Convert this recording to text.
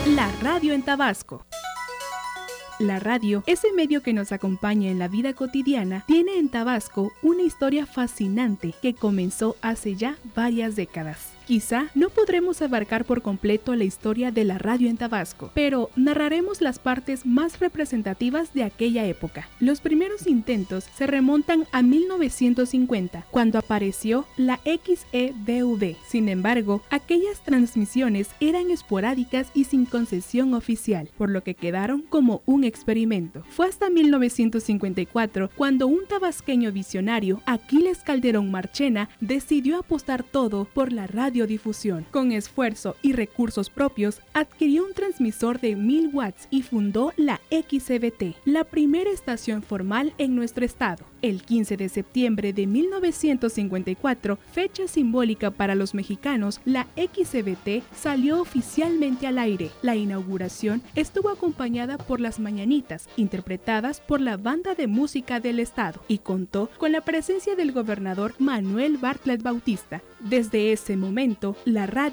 La radio en Tabasco. La radio, ese medio que nos acompaña en la vida cotidiana, tiene en Tabasco una historia fascinante que comenzó hace ya varias décadas. Quizá no podremos abarcar por completo la historia de la radio en Tabasco, pero narraremos las partes más representativas de aquella época. Los primeros intentos se remontan a 1950, cuando apareció la XEBV. Sin embargo, aquellas transmisiones eran esporádicas y sin concesión oficial, por lo que quedaron como un experimento. Fue hasta 1954 cuando un tabasqueño visionario, Aquiles Calderón Marchena, decidió apostar todo por la radiodifusión. Con esfuerzo y recursos propios, adquirió un transmisor de 1000 watts y fundó la XCBT, la primera estación formal en nuestro estado. El 15 de septiembre de 1954, fecha simbólica para los mexicanos, la XCBT salió oficialmente al aire. La inauguración estuvo acompañada por las mañanitas, interpretadas por la banda de música del estado, y contó con la presencia del gobernador Manuel Bartlett Bautista. Desde ese momento, la radio